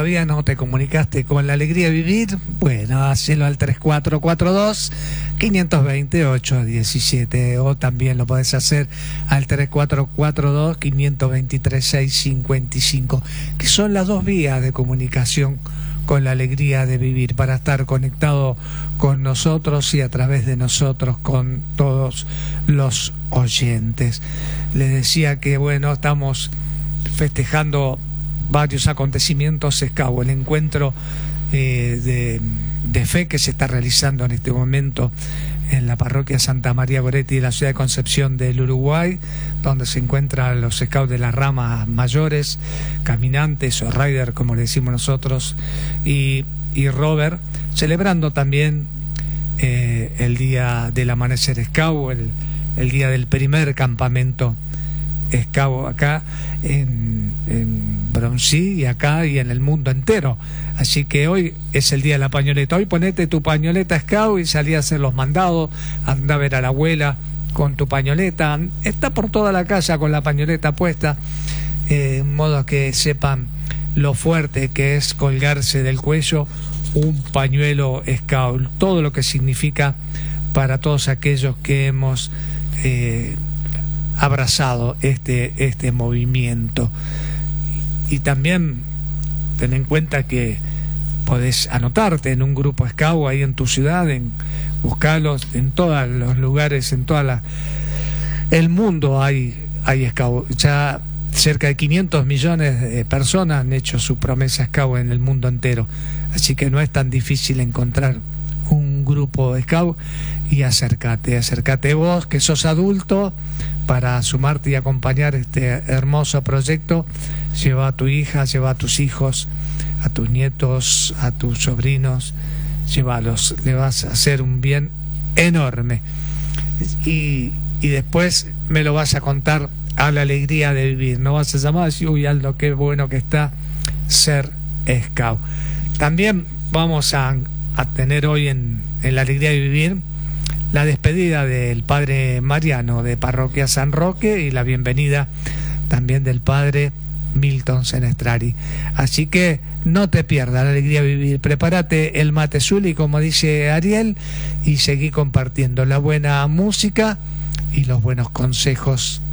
todavía no te comunicaste con La Alegría de Vivir, bueno, hacelo al 3442-520-817, o también lo podés hacer al 3442-523-655, que son las dos vías de comunicación con La Alegría de Vivir, para estar conectado con nosotros y a través de nosotros con todos los oyentes. Les decía que, bueno, estamos festejando varios acontecimientos SCAU, el encuentro de fe que se está realizando en este momento en la parroquia Santa María Goretti de la ciudad de Concepción del Uruguay, donde se encuentran los scouts de las ramas mayores, caminantes o rider, como le decimos nosotros, y Robert, celebrando también el día del amanecer scout, el día del primer campamento scout acá en Broncí y acá y en el mundo entero. Así que hoy es el día de la pañoleta. Hoy ponete tu pañoleta scout y salí a hacer los mandados, anda a ver a la abuela con tu pañoleta, está por toda la casa con la pañoleta puesta, en modo que sepan lo fuerte que es colgarse del cuello un pañuelo scout, todo lo que significa para todos aquellos que hemos abrazado este movimiento. Y también ten en cuenta que podés anotarte en un grupo scout ahí en tu ciudad, buscarlos en todos los lugares, en toda el mundo hay scout. Ya cerca de 500 millones de personas han hecho su promesa scout en el mundo entero, así que no es tan difícil encontrar un grupo scout y acércate vos que sos adulto para sumarte y acompañar este hermoso proyecto. Lleva a tu hija, lleva a tus hijos, a tus nietos, a tus sobrinos, llévalos, le vas a hacer un bien enorme y después me lo vas a contar a La Alegría de Vivir. No vas a llamar y decir, uy, Aldo, qué bueno que está ser scout. También vamos a tener hoy en La Alegría de Vivir la despedida del padre Mariano de Parroquia San Roque y la bienvenida también del padre Milton Senestrari. Así que no te pierdas La Alegría de Vivir. Prepárate el mate Zuli, como dice Ariel, y seguí compartiendo la buena música y los buenos consejos